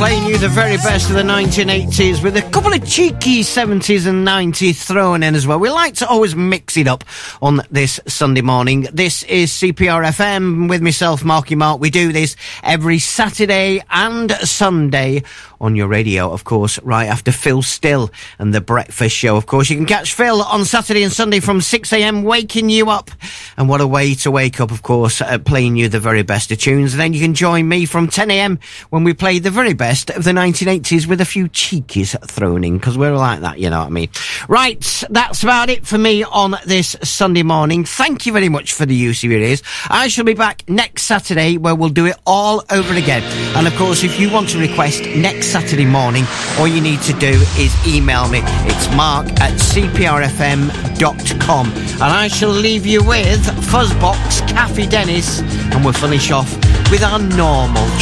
playing you the very best of the 1980s with a couple of cheeky 70s and 90s thrown in as well. We like to always mix it up on this Sunday morning. This is CPR FM with myself, Marky Mark. We do this every Saturday and Sunday on your radio, of course, right after Phil Still and The Breakfast Show. Of course, you can catch Phil on Saturday and Sunday from 6 a.m, waking you up. And what a way to wake up, of course, playing you the very best of tunes. And then you can join me from 10 a.m. when we play the very best of the 1980s with a few cheekies thrown in, because we're like that, you know what I mean? Right, that's about it for me on this Sunday morning. Thank you very much for the use of your ears. I shall be back next Saturday where we'll do it all over again. And of course, if you want to request next Saturday morning, all you need to do is email me. It's mark@cprfm.com. And I shall leave you with Fuzzbox, Cafe Dennis, and we'll finish off with our normal